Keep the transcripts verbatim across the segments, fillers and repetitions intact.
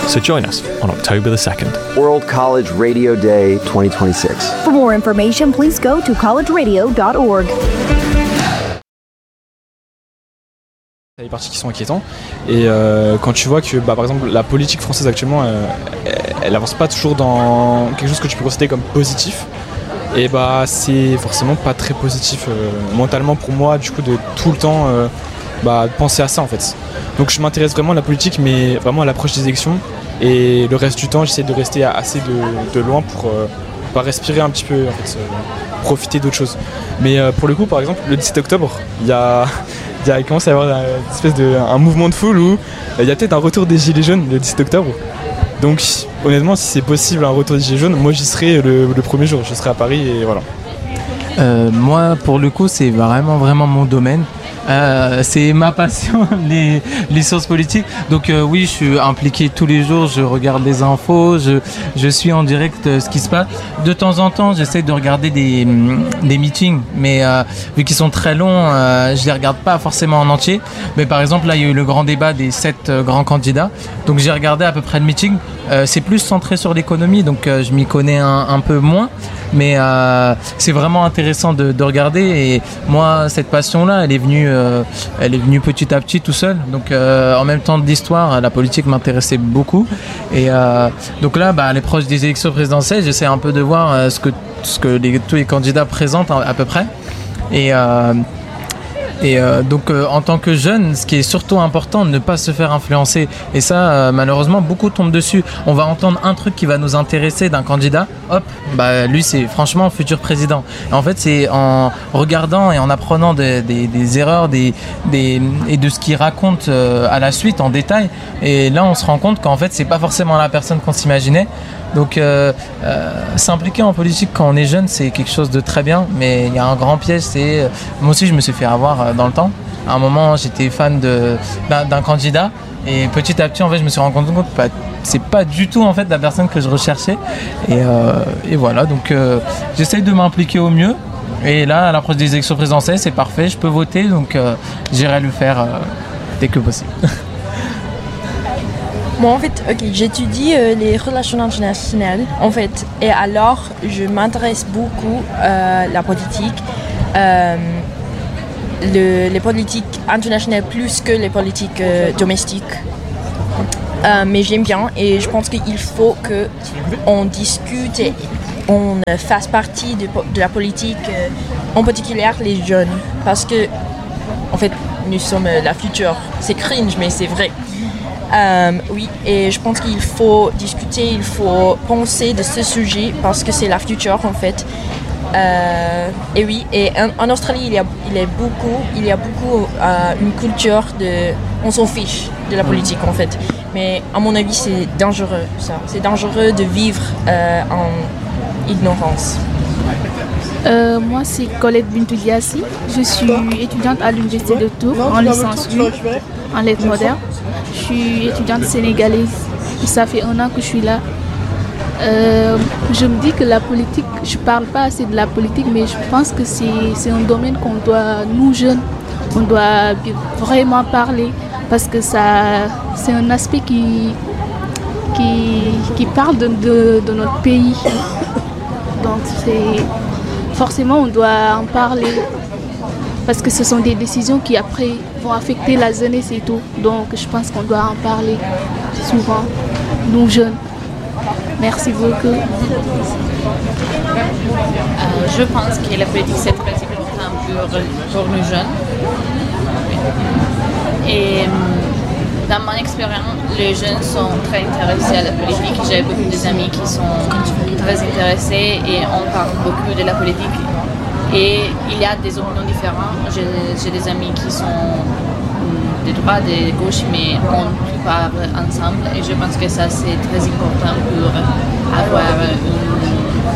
So join us on October the second. World College Radio Day twenty twenty-six. For more information, please go to college radio dot org. Il y a des partis qui sont inquiétants et euh, quand tu vois que bah, par exemple la politique française actuellement euh, elle, elle avance pas toujours dans quelque chose que tu peux considérer comme positif et bah c'est forcément pas très positif euh, mentalement pour moi du coup de tout le temps euh, bah, penser à ça en fait. Donc je m'intéresse vraiment à la politique mais vraiment à l'approche des élections et le reste du temps j'essaie de rester assez de, de loin pour euh, bah, respirer un petit peu en fait, euh, profiter d'autres choses. Mais euh, pour le coup par exemple le dix-sept octobre il y a il commence à y avoir une espèce de, un mouvement de foule où il y a peut-être un retour des Gilets jaunes le dix-sept octobre. Donc honnêtement si c'est possible un retour des Gilets jaunes, moi j'y serai le, le premier jour, je serai à Paris et voilà. Euh, moi pour le coup c'est vraiment vraiment mon domaine. Euh, c'est ma passion, les, les sciences politiques. Donc euh, oui, je suis impliqué tous les jours, je regarde les infos, je, je suis en direct euh, ce qui se passe. De temps en temps, j'essaie de regarder des, des meetings, mais euh, vu qu'ils sont très longs, euh, je les regarde pas forcément en entier. Mais par exemple, là, il y a eu le grand débat des sept euh, grands candidats. Donc j'ai regardé à peu près le meeting. Euh, c'est plus centré sur l'économie, donc euh, je m'y connais un, un peu moins. Mais euh, c'est vraiment intéressant de, de regarder. Et moi, cette passion-là, elle est venue... Euh, Euh, elle est venue petit à petit tout seul. Donc euh, en même temps de l'histoire, la politique m'intéressait beaucoup. Et euh, donc là, bah, à l'approche des élections présidentielles, j'essaie un peu de voir euh, ce que, ce que les, tous les candidats présentent à, à peu près. Et euh, Et euh, donc euh, en tant que jeune, ce qui est surtout important, ne pas se faire influencer. Et ça, euh, malheureusement, beaucoup tombent dessus. On va entendre un truc qui va nous intéresser d'un candidat, hop, bah lui c'est franchement futur président. Et en fait, c'est en regardant et en apprenant des, des, des erreurs des, des, et de ce qu'il raconte euh, à la suite en détail. Et là, on se rend compte qu'en fait, c'est pas forcément la personne qu'on s'imaginait. Donc euh, euh, s'impliquer en politique quand on est jeune, c'est quelque chose de très bien, mais il y a un grand piège, c'est... Euh, moi aussi je me suis fait avoir euh, dans le temps. À un moment j'étais fan de, d'un, d'un candidat et petit à petit en fait je me suis rendu compte que bah, c'est pas du tout en fait la personne que je recherchais. Et, euh, et voilà, donc euh, j'essaye de m'impliquer au mieux. Et là à l'approche des élections présidentielles c'est parfait, je peux voter, donc euh, j'irai le faire euh, dès que possible. Moi, en fait, okay, j'étudie euh, les relations internationales, en fait, et alors je m'intéresse beaucoup à euh, la politique, euh, le, les politiques internationales plus que les politiques euh, domestiques. Euh, mais j'aime bien et je pense qu'il faut qu'on discute et on fasse partie de, de la politique, euh, en particulier les jeunes, parce que, en fait, nous sommes la future. C'est cringe, mais c'est vrai. Euh, oui, et je pense qu'il faut discuter, il faut penser de ce sujet parce que c'est la future en fait. Euh, et oui, et en, en Australie il y a, il y a beaucoup, il y a beaucoup euh, une culture de, on s'en fiche de la politique en fait. Mais à mon avis c'est dangereux ça, c'est dangereux de vivre euh, en ignorance. Euh, moi, c'est Colette Bintouliassi. Je suis étudiante à l'Université de Tours en licence U en lettres modernes. Je suis étudiante sénégalaise. Ça fait un an que je suis là. Euh, je me dis que la politique, je ne parle pas assez de la politique, mais je pense que c'est, c'est un domaine qu'on doit, nous jeunes, on doit vraiment parler parce que ça, c'est un aspect qui, qui, qui parle de, de, de notre pays. Donc, c'est... Forcément, on doit en parler parce que ce sont des décisions qui après vont affecter la jeunesse et tout. Donc, je pense qu'on doit en parler souvent, nous jeunes. Merci beaucoup. Euh, je pense que la politique c'est très important pour, pour nous jeunes. Et dans mon expérience, les jeunes sont très intéressés à la politique. J'ai beaucoup d'amis qui sont très intéressés et on parle beaucoup de la politique. Et il y a des opinions différentes. J'ai, j'ai des amis qui sont de droite et de gauche, mais on parle ensemble. Et je pense que ça, c'est très important pour avoir une...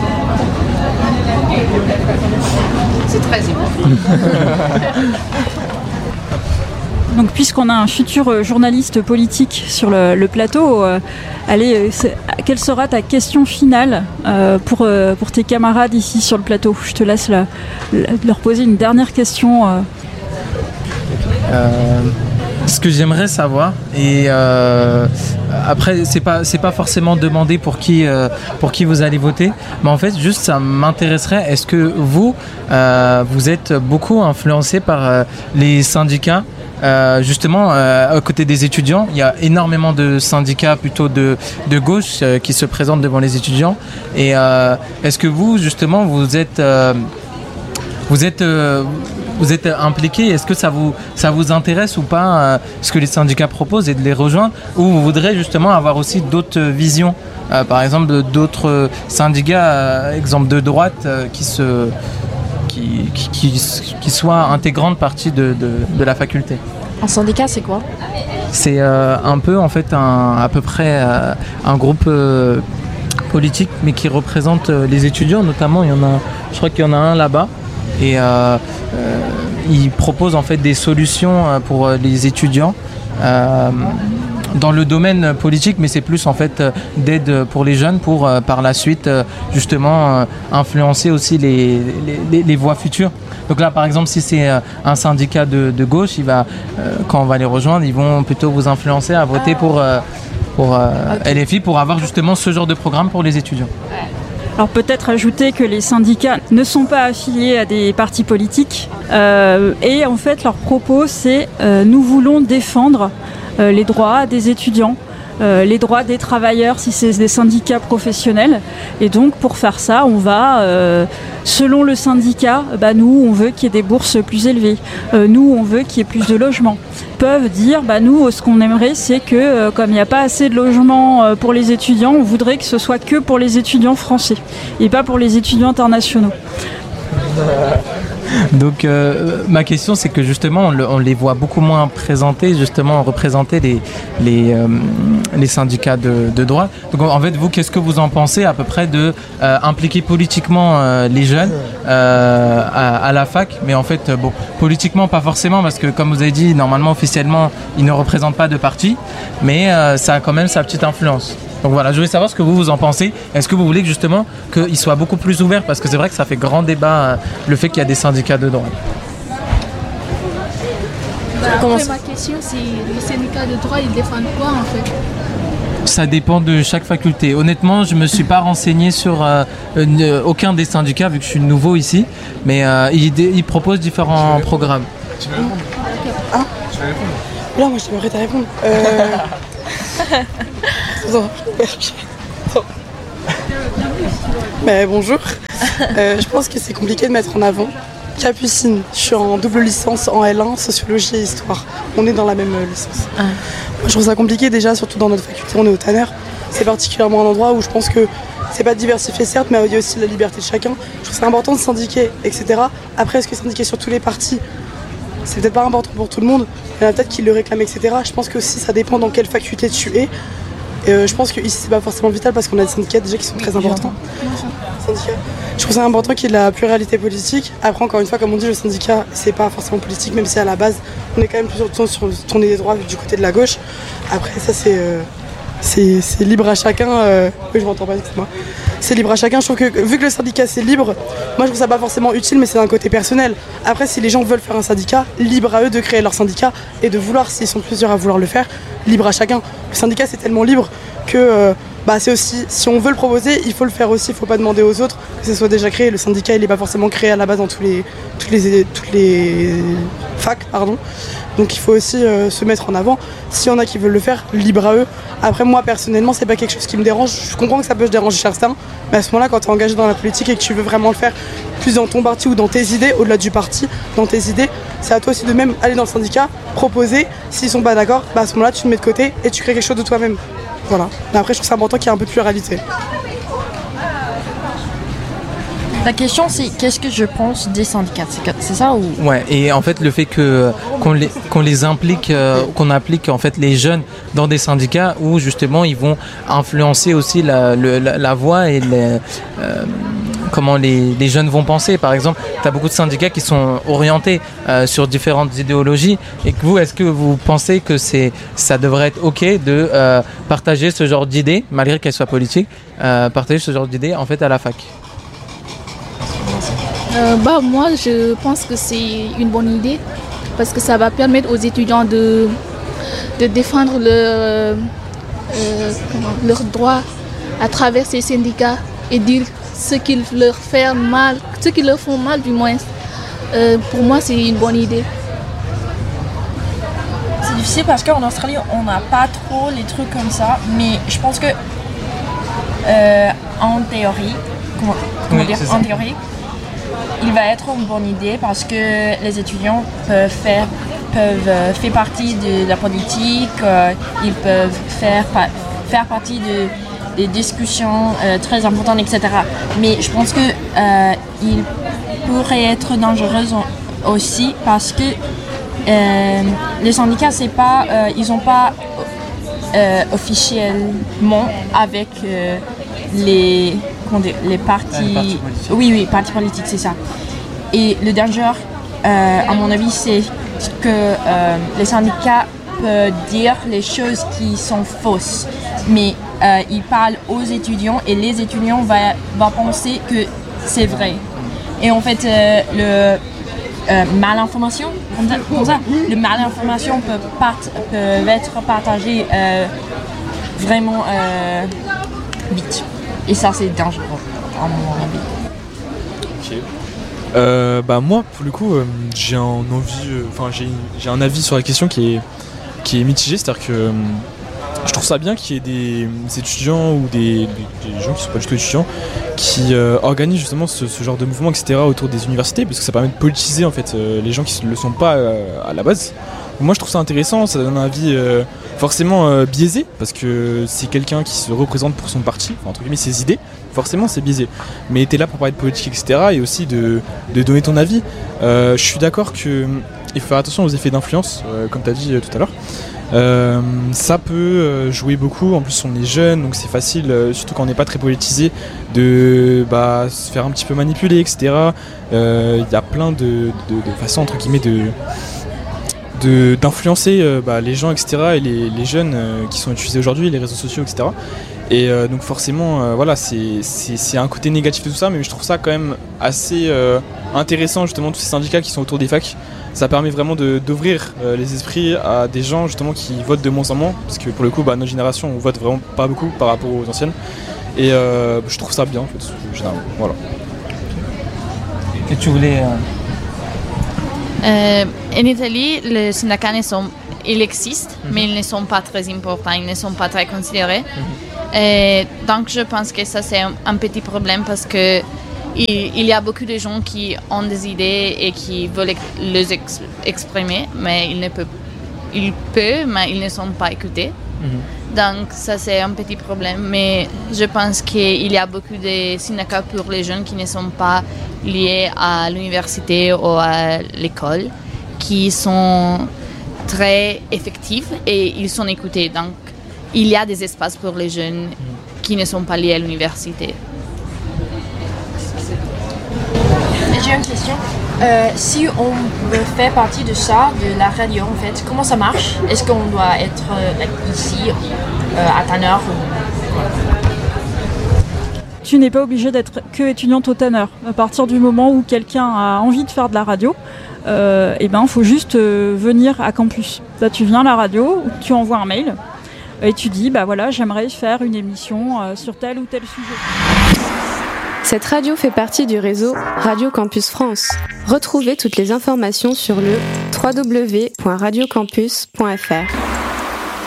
C'est très important. Donc, puisqu'on a un futur journaliste politique sur le, le plateau, euh, allez, quelle sera ta question finale euh, pour, euh, pour tes camarades ici sur le plateau ? Je te laisse la, la, leur poser une dernière question. Euh. Euh, ce que j'aimerais savoir, et euh, après c'est pas c'est pas forcément demandé pour qui euh, pour qui vous allez voter, mais en fait juste ça m'intéresserait. Est-ce que vous euh, vous êtes beaucoup influencé par euh, les syndicats? Euh, justement, euh, à côté des étudiants, il y a énormément de syndicats plutôt de, de gauche euh, qui se présentent devant les étudiants. Et euh, est-ce que vous, justement, vous êtes, euh, vous êtes, euh, vous êtes impliqué? Est-ce que ça vous, ça vous intéresse ou pas euh, ce que les syndicats proposent et de les rejoindre? Ou vous voudrez justement avoir aussi d'autres visions, euh, par exemple d'autres syndicats, euh, exemple de droite, euh, qui se... Qui, qui, qui, qui soit intégrante partie de, de, de la faculté. Un syndicat, c'est quoi? C'est euh, un peu en fait un, à peu près euh, un groupe euh, politique, mais qui représente euh, les étudiants notamment. Il y en a, je crois qu'il y en a un là-bas, et euh, euh, il propose en fait des solutions euh, pour euh, les étudiants. Euh, dans le domaine politique, mais c'est plus en fait d'aide pour les jeunes pour euh, par la suite euh, justement euh, influencer aussi les, les, les voies futures. Donc là par exemple si c'est euh, un syndicat de, de gauche, il va, euh, quand on va les rejoindre, ils vont plutôt vous influencer à voter pour, euh, pour euh, okay. L F I pour avoir justement ce genre de programme pour les étudiants. Alors peut-être ajouter que les syndicats ne sont pas affiliés à des partis politiques euh, et en fait leur propos c'est euh, nous voulons défendre Euh, les droits des étudiants, euh, les droits des travailleurs si c'est des syndicats professionnels. Et donc pour faire ça, on va, euh, selon le syndicat, bah, nous on veut qu'il y ait des bourses plus élevées, euh, nous on veut qu'il y ait plus de logements. Ils peuvent dire, bah, nous ce qu'on aimerait c'est que euh, comme il n'y a pas assez de logements euh, pour les étudiants, on voudrait que ce soit que pour les étudiants français et pas pour les étudiants internationaux. Donc euh, ma question c'est que justement on, le, on les voit beaucoup moins présentés, justement représenter les, les, euh, les syndicats de, de droite. Donc en fait vous qu'est-ce que vous en pensez à peu près de euh, impliquer politiquement euh, les jeunes euh, à, à la fac, mais en fait bon politiquement pas forcément parce que comme vous avez dit normalement officiellement ils ne représentent pas de parti, mais euh, ça a quand même sa petite influence. Donc voilà, je voulais savoir ce que vous vous en pensez. Est-ce que vous voulez que justement qu'ils soient beaucoup plus ouverts? Parce que c'est vrai que ça fait grand débat euh, le fait qu'il y a des syndicats de droite. Bah, après, ma question, c'est les syndicats de droit, ils défendent quoi en fait? Ça dépend de chaque faculté. Honnêtement, je ne me suis pas renseigné sur euh, une, aucun des syndicats vu que je suis nouveau ici. Mais euh, ils, ils proposent différents programmes. Tu veux répondre? Ah, tu veux répondre? Là, moi je t'aimerais te répondre. Euh... Non, non. Mais bonjour. Euh, je pense que c'est compliqué de mettre en avant. Capucine, je suis en double licence en L un, sociologie et histoire. On est dans la même licence. Ah. Moi, je trouve ça compliqué déjà, surtout dans notre faculté, on est au Tanner. C'est particulièrement un endroit où je pense que c'est pas diversifié certes, mais il y a aussi la liberté de chacun. Je trouve que c'est important de syndiquer, et cetera. Après, est-ce que syndiquer sur tous les partis, c'est peut-être pas important pour tout le monde. Il y en a peut-être qui le réclament, et cetera. Je pense que aussi ça dépend dans quelle faculté tu es. Et euh, je pense que ici c'est pas forcément vital parce qu'on a des syndicats déjà qui sont très importants. Syndicats. Je trouve ça important qu'il y ait de la pluralité politique. Après encore une fois, comme on dit, le syndicat c'est pas forcément politique, même si à la base on est quand même plus sur tourner les droits du côté de la gauche. Après ça c'est euh, c'est, c'est libre à chacun. Euh... Oui, je m'entends pas, excuse-moi. C'est libre à chacun. Je trouve que vu que le syndicat c'est libre, moi je trouve ça pas forcément utile, mais c'est d'un côté personnel. Après, si les gens veulent faire un syndicat, libre à eux de créer leur syndicat et de vouloir, s'ils sont plusieurs à vouloir le faire, libre à chacun. Le syndicat c'est tellement libre que euh, bah, c'est aussi, si on veut le proposer, il faut le faire aussi. Il faut pas demander aux autres que ce soit déjà créé. Le syndicat il n'est pas forcément créé à la base dans tous les, toutes les, toutes les facs, pardon. Donc il faut aussi euh, se mettre en avant. S'il y en a qui veulent le faire, libre à eux. Après moi personnellement c'est pas quelque chose qui me dérange. Je comprends que ça peut se déranger certains, mais à ce moment-là quand tu es engagé dans la politique et que tu veux vraiment le faire plus dans ton parti ou dans tes idées, au-delà du parti, dans tes idées, c'est à toi aussi de même aller dans le syndicat, proposer. S'ils sont pas d'accord, bah à ce moment-là tu te mets de côté et tu crées quelque chose de toi-même. Voilà. Mais après je trouve ça important qu'il y ait un peu de pluralité. La question c'est qu'est-ce que je pense des syndicats, c'est ça ou... Ouais, et en fait le fait que qu'on les qu'on les implique, euh, qu'on implique en fait les jeunes dans des syndicats où justement ils vont influencer aussi la le, la, la voix et les, euh, comment les, les jeunes vont penser. Par exemple, tu as beaucoup de syndicats qui sont orientés euh, sur différentes idéologies. Et que vous, est-ce que vous pensez que c'est ça devrait être ok de euh, partager ce genre d'idées, malgré qu'elles soient politiques, euh, partager ce genre d'idées en fait à la fac? Euh, bah, moi, je pense que c'est une bonne idée parce que ça va permettre aux étudiants de, de défendre leur, euh, comment, leurs droits à travers ces syndicats et dire ce qu'ils leur font mal, ce qu'ils leur font mal du moins. Euh, pour moi, c'est une bonne idée. C'est difficile parce qu'en Australie, on n'a pas trop les trucs comme ça, mais je pense que euh, en théorie, comment, comment Oui, dire, c'est en ça. théorie, il va être une bonne idée parce que les étudiants peuvent faire, peuvent euh, faire partie de la politique, euh, ils peuvent faire, pa- faire partie de, des discussions euh, très importantes, et cetera. Mais je pense qu'il euh, pourrait être dangereux aussi parce que euh, les syndicats, c'est pas, euh, ils n'ont pas euh, officiellement avec euh, les, comment dire, les partis, Ah, les partis politiques. oui, oui, partis politiques, c'est ça. Et le danger, euh, à mon avis, c'est que euh, les syndicats peuvent dire les choses qui sont fausses, mais euh, ils parlent aux étudiants et les étudiants vont va penser que c'est vrai. Et en fait, euh, le euh, malinformation, comme ça, comme ça, le malinformation peut, part, peut être partagé euh, vraiment euh, vite. Et ça, c'est dangereux, à mon avis. Ok. Euh, bah moi, pour le coup, euh, j'ai un envie, enfin euh, j'ai, j'ai un avis sur la question qui est qui est mitigé, c'est-à-dire que euh, je trouve ça bien qu'il y ait des, des étudiants ou des, des, des gens qui sont pas du tout étudiants qui euh, organisent justement ce, ce genre de mouvement, et cetera autour des universités, parce que ça permet de politiser en fait euh, les gens qui ne le sont pas euh, à la base. Moi je trouve ça intéressant, ça donne un avis euh, forcément euh, biaisé, parce que c'est quelqu'un qui se représente pour son parti, enfin, entre guillemets ses idées, forcément c'est biaisé. Mais t'es là pour parler de politique, et cetera, et aussi de, de donner ton avis. Euh, je suis d'accord qu'il faut faire attention aux effets d'influence, euh, comme tu as dit euh, tout à l'heure. Euh, ça peut euh, jouer beaucoup, en plus on est jeune, donc c'est facile, euh, surtout quand on n'est pas très politisé, de bah, se faire un petit peu manipuler, et cetera. Il euh, y a plein de, de, de façons, entre guillemets, de... De, d'influencer euh, bah, les gens, et cetera, et les, les jeunes euh, qui sont utilisés aujourd'hui, les réseaux sociaux, et cetera. Et euh, donc forcément, euh, voilà, c'est, c'est, c'est un côté négatif de tout ça, mais je trouve ça quand même assez euh, intéressant, justement, tous ces syndicats qui sont autour des facs. Ça permet vraiment de, d'ouvrir euh, les esprits à des gens, justement, qui votent de moins en moins, parce que pour le coup, bah, notre génération, on vote vraiment pas beaucoup par rapport aux anciennes. Et euh, je trouve ça bien, en fait, généralement. Voilà. Et tu voulais... Euh... Euh, en Italie, les syndicats ne sont, ils existent, mm-hmm. mais ils ne sont pas très importants, ils ne sont pas très considérés. Mm-hmm. Et donc je pense que ça c'est un, un petit problème parce que il, il y a beaucoup de gens qui ont des idées et qui veulent les ex- exprimer, mais ils ne peuvent, ils peuvent, mais ils ne sont pas écoutés. Mm-hmm. Donc ça c'est un petit problème, mais je pense qu'il y a beaucoup de syndicats pour les jeunes qui ne sont pas liés à l'université ou à l'école, qui sont très effectifs et ils sont écoutés. Donc il y a des espaces pour les jeunes qui ne sont pas liés à l'université. J'ai une question. Euh, si on veut faire partie de ça, de la radio en fait, comment ça marche? Est-ce qu'on doit être euh, like, ici euh, à Tanner ou... Tu n'es pas obligé d'être que étudiante au Tanner. À partir du moment où quelqu'un a envie de faire de la radio, euh, et ben, il faut juste euh, venir à campus. Là, tu viens à la radio, tu envoies un mail et tu dis bah voilà, j'aimerais faire une émission euh, sur tel ou tel sujet. Cette radio fait partie du réseau Radio Campus France. Retrouvez toutes les informations sur le w w w point radio campus point f r.